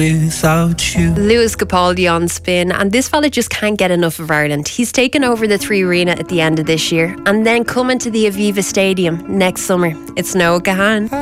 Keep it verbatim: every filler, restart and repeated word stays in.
without you. Lewis Capaldi on Spin, and this fella just can't get enough of Ireland. He's taken over the Three Arena at the end of this year and then coming to the Aviva Stadium next summer. It's Noah Gahan.